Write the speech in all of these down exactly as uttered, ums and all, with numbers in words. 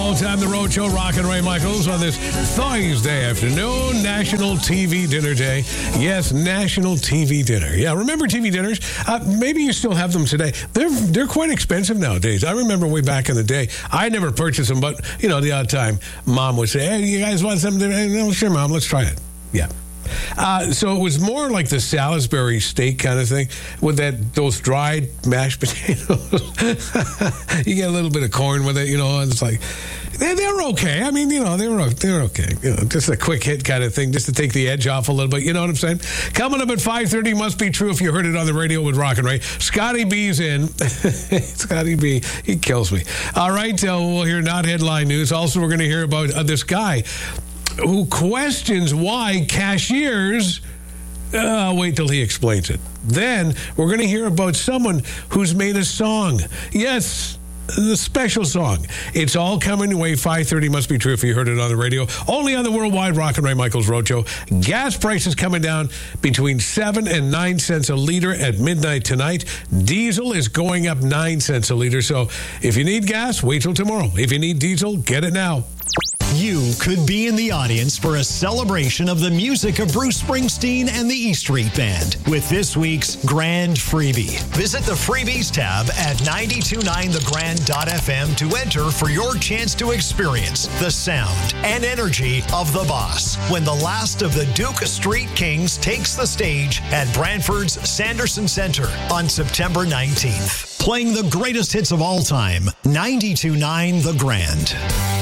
all time, the Road Show, Rock and Ray Michaels on this Thursday afternoon, National T V Dinner Day. Yes, National T V Dinner. Yeah, remember T V dinners? Uh, maybe you still have them today. They're they're quite expensive nowadays. I remember way back in the day, I never purchased them, but, you know, the odd time, Mom would say, hey, you guys want something? No, sure, Mom, let's try it. Yeah. Uh, so it was more like the Salisbury steak kind of thing with that those dried mashed potatoes. You get a little bit of corn with it, you know, and it's like, they're, they're okay. I mean, you know, they were, they're okay. You know, just a quick hit kind of thing, just to take the edge off a little bit. You know what I'm saying? Coming up at five thirty, must be true if you heard it on the radio with Rock and Ray. Scotty B's in. Scotty B, he kills me. All right, uh, we'll hear not headline news. Also, we're going to hear about uh, this guy who questions why cashiers... Uh, I'll wait till he explains it. Then we're going to hear about someone who's made a song. Yes, the special song. It's all coming your way. five thirty must be true if you heard it on the radio. Only on the Worldwide Rock and Ray Michaels Roadshow. Gas prices coming down between seven and nine cents a liter at midnight tonight. Diesel is going up nine cents a liter. So if you need gas, wait till tomorrow. If you need diesel, get it now. You could be in the audience for a celebration of the music of Bruce Springsteen and the E Street Band with this week's Grand Freebie. Visit the Freebies tab at nine two nine the grand dot f m to enter for your chance to experience the sound and energy of the boss when the last of the Duke Street Kings takes the stage at Brantford's Sanderson Center on September nineteenth. Playing the greatest hits of all time, nine two nine The Grand.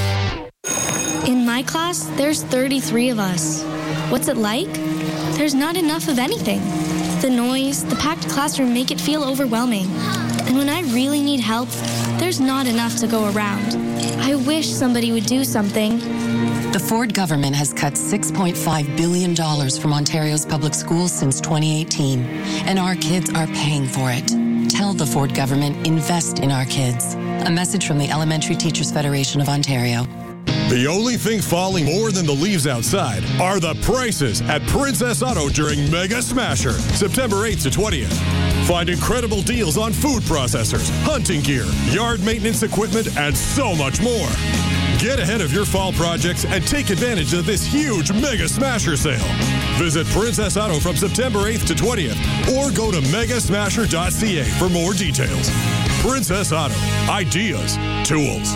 In my class, there's thirty-three of us. What's it like? There's not enough of anything. The noise, the packed classroom make it feel overwhelming. And when I really need help, there's not enough to go around. I wish somebody would do something. The Ford government has cut six point five billion dollars from Ontario's public schools since twenty eighteen, and our kids are paying for it. Tell the Ford government, invest in our kids. A message from the Elementary Teachers Federation of Ontario. The only thing falling more than the leaves outside are the prices at Princess Auto during Mega Smasher, September eighth to twentieth. Find incredible deals on food processors, hunting gear, yard maintenance equipment, and so much more. Get ahead of your fall projects and take advantage of this huge Mega Smasher sale. Visit Princess Auto from September eighth to twentieth or go to mega smasher dot c a for more details. Princess Auto. Ideas. Tools.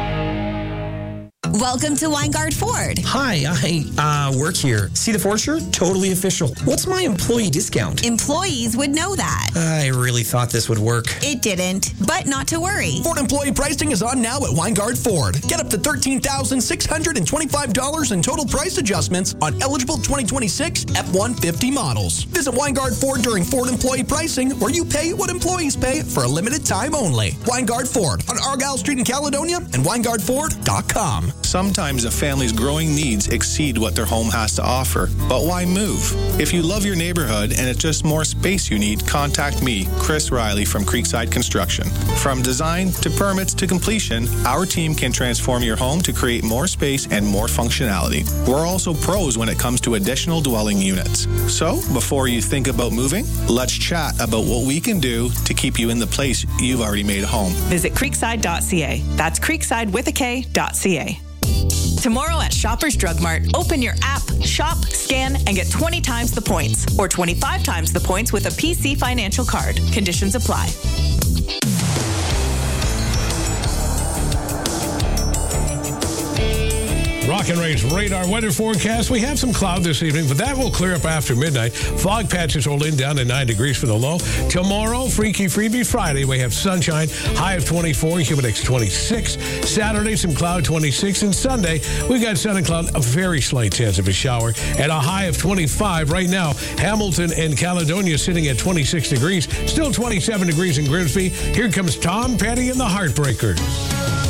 Welcome to Weingard Ford. Hi, I uh, work here. See the Ford shirt? Totally official. What's my employee discount? Employees would know that. I really thought this would work. It didn't, but not to worry. Ford employee pricing is on now at Weingard Ford. Get up to thirteen thousand six hundred twenty-five dollars in total price adjustments on eligible twenty twenty-six F one fifty models. Visit Weingard Ford during Ford employee pricing, where you pay what employees pay for a limited time only. Weingard Ford on Argyle Street in Caledonia and weingard ford dot com. Sometimes a family's growing needs exceed what their home has to offer. But why move? If you love your neighborhood and it's just more space you need, contact me, Chris Riley from Creekside Construction. From design to permits to completion, our team can transform your home to create more space and more functionality. We're also pros when it comes to additional dwelling units. So, before you think about moving, let's chat about what we can do to keep you in the place you've already made home. Visit creekside dot c a. That's creekside with a K dot c a. Tomorrow at Shoppers Drug Mart, open your app, shop, scan, and get twenty times the points or twenty-five times the points with a P C Financial Card. Conditions apply. Rock and Ray's radar weather forecast. We have some cloud this evening, but that will clear up after midnight. Fog patches roll in down to nine degrees for the low. Tomorrow, Freaky Freebie Friday, we have sunshine, high of twenty-four, Humidex twenty-six. Saturday, some cloud, twenty-six. And Sunday, we got sun and cloud, a very slight chance of a shower, and a high of twenty-five. Right now, Hamilton and Caledonia sitting at twenty-six degrees, still twenty-seven degrees in Grimsby. Here comes Tom Petty and the Heartbreakers.